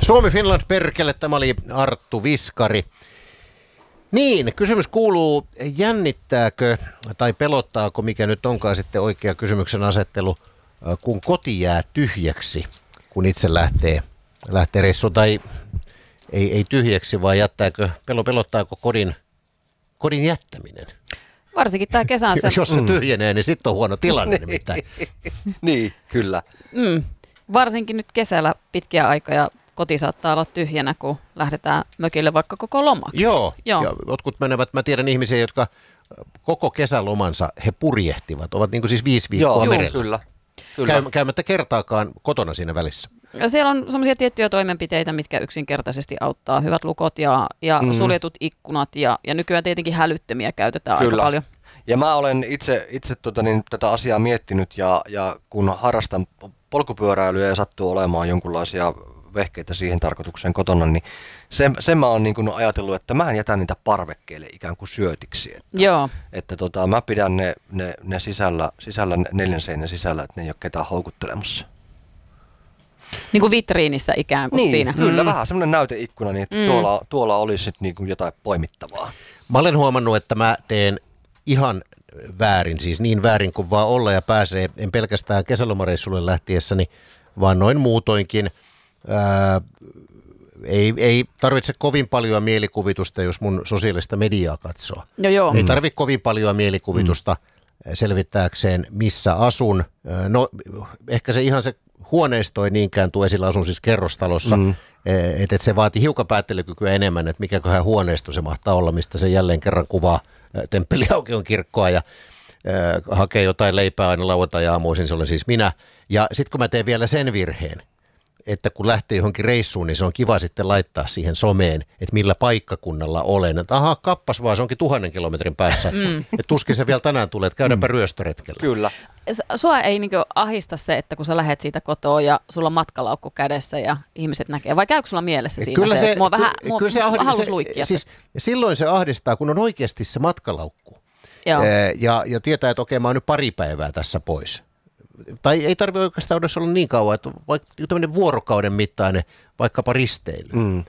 Suomi Finland perkele, tämä oli Arttu Viskari. Niin, kysymys kuuluu, jännittääkö tai pelottaako, mikä nyt onkaan sitten oikea kysymyksen asettelu, kun koti jää tyhjäksi, kun itse lähtee reissuun, tai ei tyhjäksi, vaan pelottaako kodin jättäminen? Varsinkin tämä kesän se. Jos se tyhjenee, niin sitten on huono tilanne nimittäin. Niin, kyllä. Varsinkin nyt kesällä pitkiä aikaa ja koti saattaa olla tyhjänä, kun lähdetään mökille vaikka koko lomaksi. Joo. Ja jotkut menevät, mä tiedän ihmisiä, jotka koko kesälomansa he purjehtivat, ovat niin kuin siis 5 viikkoa merellä. Kyllä. Käymättä kertaakaan kotona siinä välissä. Ja siellä on semmoisia tiettyjä toimenpiteitä, mitkä yksinkertaisesti auttaa. Hyvät lukot ja suljetut ikkunat ja nykyään tietenkin hälyttömiä käytetään aika paljon. Ja mä olen itse tätä asiaa miettinyt ja kun harrastan polkupyöräilyä ja sattuu olemaan jonkunlaisia vehkeitä siihen tarkoitukseen kotona, niin sen mä oon niin kuin ajatellut, että mä jätän niitä parvekkeelle ikään kuin syötiksi. Että mä pidän ne sisällä 4 seinän sisällä, että ne ei ole ketään houkuttelemassa. Niin kuin vitriinissä ikään kuin niin, siinä. Kyllä, vähän semmoinen näyteikkuna, niin että tuolla olisi sitten niin kuin jotain poimittavaa. Mä olen huomannut, että mä teen ihan väärin, siis niin väärin kuin vaan olla ja pääsee, en pelkästään kesälomareissulle lähtiessäni, vaan noin muutoinkin. Ei tarvitse kovin paljon mielikuvitusta, jos mun sosiaalista mediaa katsoo. Ei tarvitse kovin paljon mielikuvitusta selvittääkseen, missä asun. No ehkä se ihan se huoneisto ei niinkään tule esillä, asun siis kerrostalossa, että se vaatii hiukan päättelykykyä enemmän, että mikäköhän huoneisto se mahtaa olla, mistä se jälleen kerran kuvaa Temppeliaukion kirkkoa ja hakee jotain leipää aina lauantai-aamuisin, se olen siis minä. Ja sitten kun mä teen vielä sen virheen, että kun lähtee johonkin reissuun, niin se on kiva sitten laittaa siihen someen, että millä paikkakunnalla olen. Että aha, kappas vaan, se onkin 1000 kilometrin päässä. Että tuskin se vielä tänään tulee, että käydäänpä ryöstöretkellä. Kyllä. Sua ei niinku ahista se, että kun sä lähet siitä kotoa ja sulla on matkalaukku kädessä ja ihmiset näkee, vai käykö sulla mielessä siinä kyllä se, että mua halus luikkia? Siis, silloin se ahdistaa, kun on oikeasti se matkalaukku. Ja tietää, että okei, mä oon nyt 2 päivää tässä pois. Tai ei tarvitse oikeastaan olla niin kauan, että vaikka tämmöinen vuorokauden mittainen vaikkapa risteily.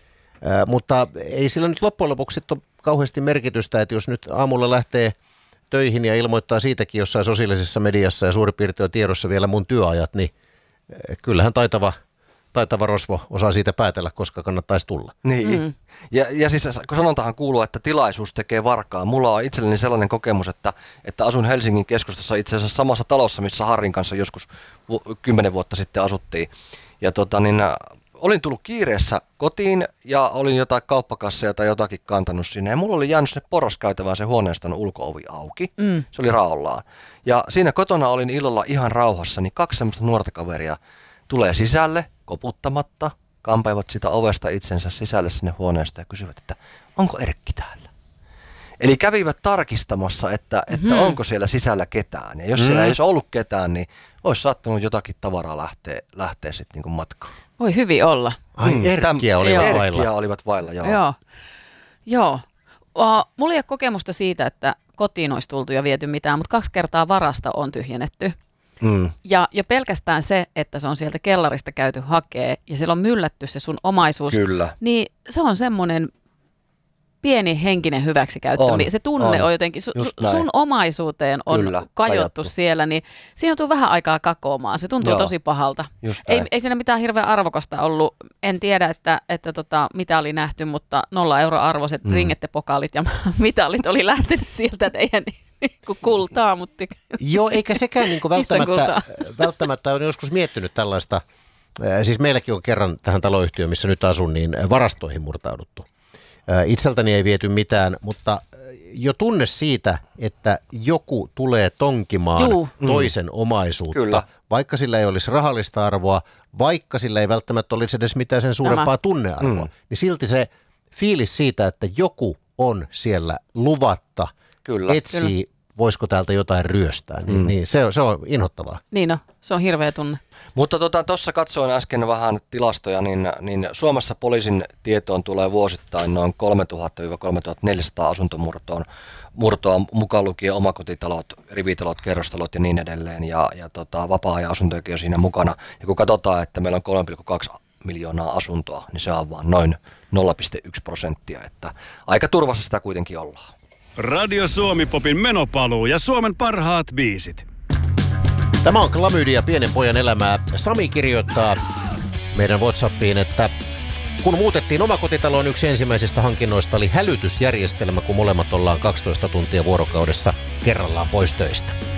Mutta ei sillä nyt loppujen lopuksi ole kauheasti merkitystä, että jos nyt aamulla lähtee töihin ja ilmoittaa siitäkin jossain sosiaalisessa mediassa ja suurin piirtein on tiedossa vielä mun työajat, niin kyllähän taitava rosvo osaa siitä päätellä, koska kannattaisi tulla. Niin. Ja siis sanontahan kuuluu, että tilaisuus tekee varkaa. Mulla on itselleni sellainen kokemus, että asun Helsingin keskustassa itse asiassa samassa talossa, missä Harrin kanssa joskus 10 vuotta sitten asuttiin. Ja olin tullut kiireessä kotiin ja olin jotain kauppakasseja tai jotakin kantanut sinne. Ja mulla oli jäänyt sinne porraskäytävään se huoneiston ulko-ovi auki. Se oli raollaan. Ja siinä kotona olin illalla ihan rauhassa, niin 2 semmoista nuorta kaveria tulee sisälle koputtamatta, kampaivat sitä ovesta itsensä sisälle sinne huoneesta ja kysyvät, että onko Erkki täällä? Eli kävivät tarkistamassa, että onko siellä sisällä ketään. Ja jos siellä ei olisi ollut ketään, niin olisi saattanut jotakin tavaraa lähteä sitten niin matkaan. Voi hyvin olla. Ai, Erkkiä olivat vailla. Erkkiä olivat vailla, joo. Mulla ei ole kokemusta siitä, että kotiin olisi tultu ja viety mitään, mutta 2 kertaa varasta on tyhjennetty. Ja pelkästään se, että se on sieltä kellarista käyty hakee ja siellä on myllätty se sun omaisuus, niin se on semmoinen pieni henkinen hyväksikäyttö. Se tunne on jotenkin, sun omaisuuteen on kajottu siellä, niin siinä joutuu vähän aikaa kakoamaan. Se tuntuu tosi pahalta. Ei siinä mitään hirveän arvokasta ollut. En tiedä, että mitä oli nähty, mutta 0 € arvoiset ringettepokaalit ja mitalit oli lähtenyt sieltä, että eihän kultaa, mutta joo, eikä sekään niin välttämättä ole joskus miettinyt tällaista. Siis meilläkin on kerran tähän taloyhtiöön, missä nyt asun, niin varastoihin murtauduttu. Itseltäni ei viety mitään, mutta jo tunne siitä, että joku tulee tonkimaan toisen omaisuutta, vaikka sillä ei olisi rahallista arvoa, vaikka sillä ei välttämättä olisi edes mitään sen suurempaa tunnearvoa, niin silti se fiilis siitä, että joku on siellä luvatta, etsii, voisiko täältä jotain ryöstää, niin se on inhottavaa. Niin no, se on hirveä tunne. Mutta tuossa katsoin äsken vähän tilastoja, niin Suomessa poliisin tietoon tulee vuosittain noin 3000–3400 asuntomurtoa, mukaan lukien omakotitalot, rivitalot, kerrostalot ja niin edelleen, ja vapaa-ajan asuntojakin on siinä mukana. Ja kun katsotaan, että meillä on 3,2 miljoonaa asuntoa, niin se on vaan noin 0,1%, että aika turvassa sitä kuitenkin ollaan. Radio Suomi-popin menopaluu ja Suomen parhaat biisit. Tämä on klamydia pienen pojan elämää. Sami kirjoittaa meidän WhatsAppiin, että kun muutettiin omakotitaloon, yksi ensimmäisistä hankinnoista oli hälytysjärjestelmä, kun molemmat ollaan 12 tuntia vuorokaudessa kerrallaan pois töistä.